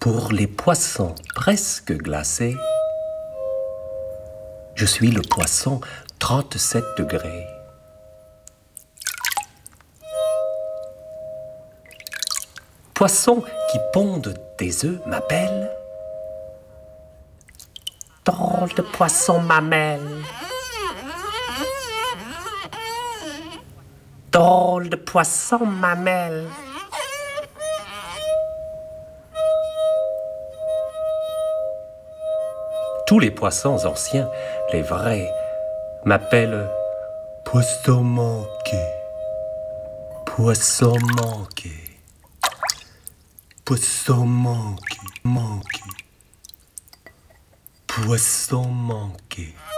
Pour les poissons presque glacés, je suis le poisson 37 degrés. Poisson qui pondent des œufs m'appelle. Drôle de poisson mamelle. Drôle de poisson mamelle. Tous les poissons anciens, les vrais, m'appellent poisson manqué, poisson manqué, poisson manqué, manqué, poisson manqué.